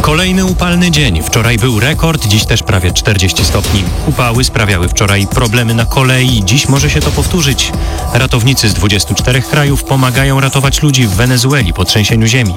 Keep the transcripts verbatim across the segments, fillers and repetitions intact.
Kolejny upalny dzień. Wczoraj był rekord, dziś też prawie czterdzieści stopni. Upały sprawiały wczoraj problemy na kolei. Dziś może się to powtórzyć. Ratownicy z dwudziestu czterech krajów pomagają ratować ludzi w Wenezueli po trzęsieniu ziemi.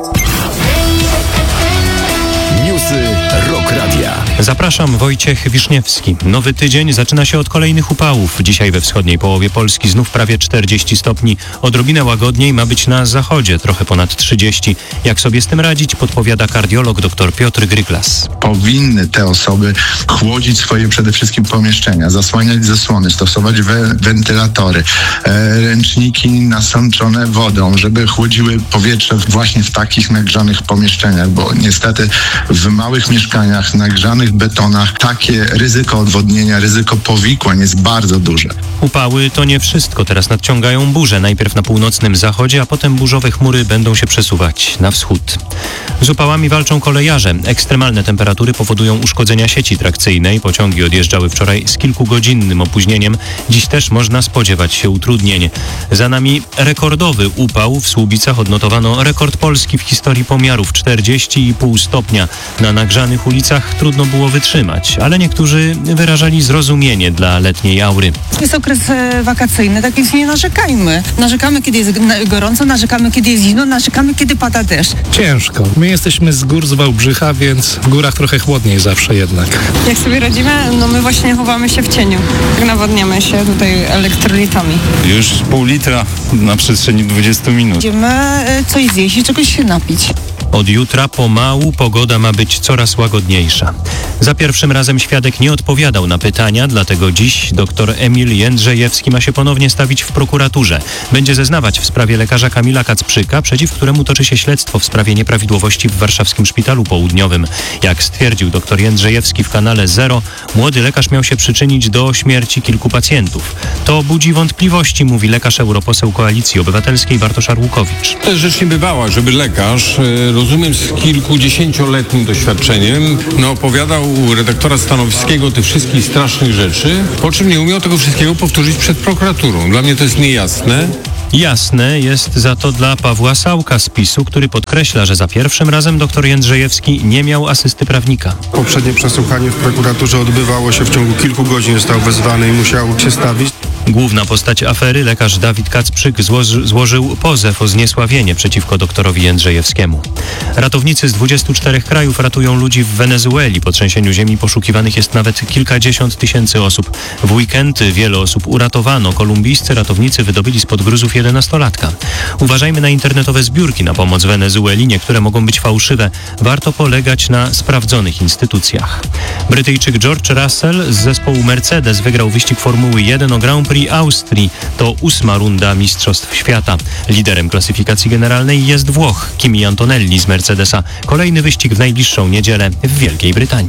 Newsy Rock Radia. Zapraszam, Wojciech Wiszniewski. Nowy tydzień zaczyna się od kolejnych upałów. Dzisiaj we wschodniej połowie Polski znów prawie czterdzieści stopni. Odrobinę łagodniej ma być na zachodzie, trochę ponad trzydzieści. Jak sobie z tym radzić, podpowiada kardiolog dr Piotr Gryglas. Powinny te osoby chłodzić swoje przede wszystkim pomieszczenia, zasłaniać zasłony, stosować we, wentylatory, e, ręczniki nasączone wodą, żeby chłodziły powietrze właśnie w takich nagrzanych pomieszczeniach, bo niestety w małych mieszkaniach, nagrzanych betonach takie ryzyko odwodnienia, ryzyko powikłań jest bardzo duże. Upały to nie wszystko. Teraz nadciągają burze. Najpierw na północnym zachodzie, a potem burzowe chmury będą się przesuwać na wschód. Z upałami walczą kolejarze. Ekstremalne temperatury powodują uszkodzenia sieci trakcyjnej. Pociągi odjeżdżały wczoraj z kilkugodzinnym opóźnieniem. Dziś też można spodziewać się utrudnień. Za nami rekordowy upał. W Słubicach odnotowano rekord Polski w historii pomiarów. czterdzieści i pół stopnia. Na nagrzanych ulicach trudno było wytrzymać, ale niektórzy wyrażali zrozumienie dla letniej aury. Jest okres e, wakacyjny, tak więc nie narzekajmy. Narzekamy, kiedy jest gorąco, narzekamy, kiedy jest zimno, narzekamy, kiedy pada deszcz. Ciężko. My jesteśmy z gór, z Wałbrzycha, więc w górach trochę chłodniej zawsze jednak. Jak sobie radzimy? No my właśnie chowamy się w cieniu. Tak nawadniamy się tutaj elektrolitami. Już pół litra na przestrzeni dwudziestu minut. Będziemy e, coś zjeść i czegoś się napić. Od jutra pomału pogoda ma być coraz łagodniejsza. Za pierwszym razem świadek nie odpowiadał na pytania, dlatego dziś dr Emil Jędrzejewski ma się ponownie stawić w prokuraturze. Będzie zeznawać w sprawie lekarza Kamila Kacprzyka, przeciw któremu toczy się śledztwo w sprawie nieprawidłowości w warszawskim szpitalu południowym. Jak stwierdził dr Jędrzejewski w kanale Zero, młody lekarz miał się przyczynić do śmierci kilku pacjentów. To budzi wątpliwości, mówi lekarz europoseł Koalicji Obywatelskiej Bartosz Arłukowicz. To jest rzecz niebywała, żeby lekarz, rozumiem, z kilkudziesięcioletnim doświadczeniem, no opowiadał u redaktora Stanowskiego tych wszystkich strasznych rzeczy, po czym nie umiał tego wszystkiego powtórzyć przed prokuraturą. Dla mnie to jest niejasne. Jasne jest za to dla Pawła Sałka z PiSu, który podkreśla, że za pierwszym razem dr Jędrzejewski nie miał asysty prawnika. Poprzednie przesłuchanie w prokuraturze odbywało się w ciągu kilku godzin, został wezwany i musiał się stawić. Główna postać afery, lekarz Dawid Kacprzyk, złoży, złożył pozew o zniesławienie przeciwko doktorowi Jędrzejewskiemu. Ratownicy z dwudziestu czterech krajów ratują ludzi w Wenezueli. Po trzęsieniu ziemi poszukiwanych jest nawet kilkadziesiąt tysięcy osób. W weekend wiele osób uratowano. Kolumbijscy ratownicy wydobyli spod gruzów jedenastolatka. Uważajmy na internetowe zbiórki na pomoc Wenezueli. Niektóre mogą być fałszywe. Warto polegać na sprawdzonych instytucjach. Brytyjczyk George Russell z zespołu Mercedes wygrał wyścig Formuły jeden o Grand Prix Austrii. To ósma runda Mistrzostw Świata. Liderem klasyfikacji generalnej jest Włoch Kimi Antonelli z Mercedesa. Kolejny wyścig w najbliższą niedzielę w Wielkiej Brytanii.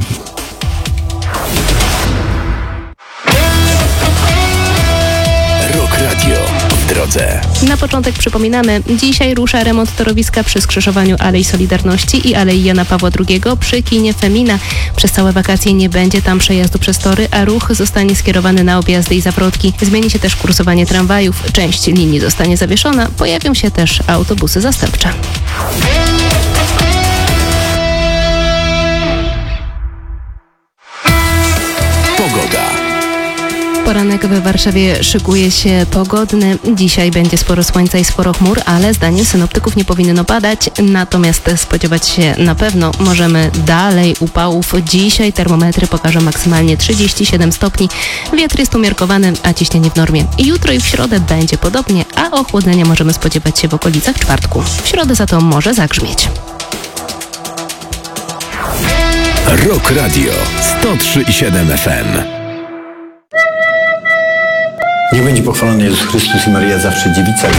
Rock Radio w drodze. Na początek przypominamy, dzisiaj rusza remont torowiska przy skrzyżowaniu Alei Solidarności i Alei Jana Pawła drugiego przy kinie Femina. Przez całe wakacje nie będzie tam przejazdu przez tory, a ruch zostanie skierowany na objazdy i zawrotki. Zmieni się też kursowanie tramwajów. Część linii zostanie zawieszona. Pojawią się też autobusy zastępcze. Pogoda. Poranek w Warszawie szykuje się pogodny. Dzisiaj będzie sporo słońca i sporo chmur, ale zdaniem synoptyków nie powinno padać. Natomiast spodziewać się na pewno możemy dalej upałów. Dzisiaj termometry pokażą maksymalnie trzydzieści siedem stopni. Wiatr jest umiarkowany, a ciśnienie w normie. Jutro i w środę będzie podobnie, a ochłodzenia możemy spodziewać się w okolicach czwartku. W środę za to może zagrzmieć. Rock Radio sto trzy i siedem F M. Niech będzie pochwalony Jezus Chrystus i Maryja zawsze dziewica.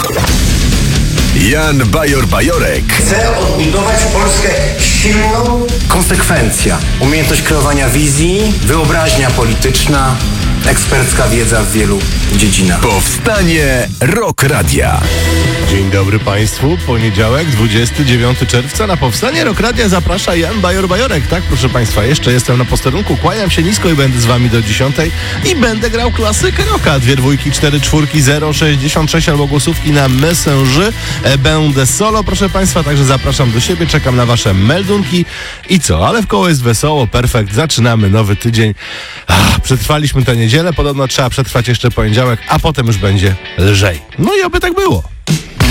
Jan Bajor-Bajorek. Chcę odbudować Polskę silną. Konsekwencja, umiejętność kreowania wizji, wyobraźnia polityczna, ekspercka wiedza w wielu dziedzinach. Powstanie Rock Radia. Dzień dobry Państwu. Poniedziałek, dwudziestego dziewiątego czerwca. Na Powstanie Rock Radia zaprasza Jan Bajor-Bajorek. Tak, proszę Państwa, jeszcze jestem na posterunku. Kłaniam się nisko i będę z Wami do dziesiątej. I będę grał klasykę rocka. Dwie dwójki, cztery czwórki, zero sześćdziesiąt sześć albo głosówki na Messenger. E, Będę solo, proszę Państwa, także zapraszam do siebie. Czekam na Wasze meldunki. I co? Ale w koło jest wesoło, perfekt. Zaczynamy nowy tydzień. Ach, przetrwaliśmy tę niedzielę. Podobno trzeba przetrwać jeszcze poniedziałek, a potem już będzie lżej. No i oby tak było.